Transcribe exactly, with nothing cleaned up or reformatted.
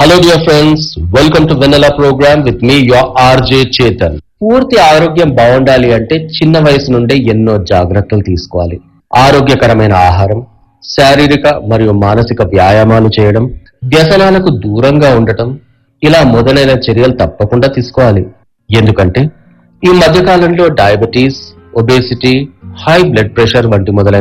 Hello dear friends, welcome to Vanilla program with me your R J Chetan. పూర్తి ఆరోగ్యం బాగుండాలి అంటే చిన్న వయసు నుండే ఎన్నో జాగ్రత్తలు తీసుకోవాలి. ఆరోగ్యకరమైన ఆహారం, శారీరక మరియు మానసిక వ్యాయామాలు చేయడం, వ్యసనాలకు దూరంగా ఉండటం, ఇలా మొదలైన చర్యలు తప్పకుండా తీసుకోవాలి. ఎందుకంటే ఈ మధ్య కాలంలో diabetes, obesity, high blood pressure వంటి మొదలైన